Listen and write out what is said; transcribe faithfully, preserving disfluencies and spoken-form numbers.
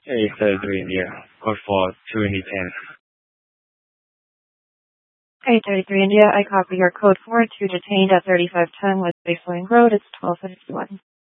A thirty-three India, code for two India ten. A thirty-three India, I copy your code for two detained at thirty-five ten West Baseline Road. It's twelve fifty-one.